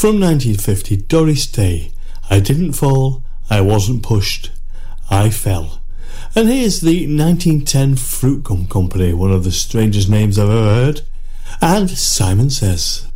From 1950, Doris Day. I didn't fall, I wasn't pushed, I fell. And here's the 1910 Fruit Gum Company, one of the strangest names I've ever heard. And Simon Says.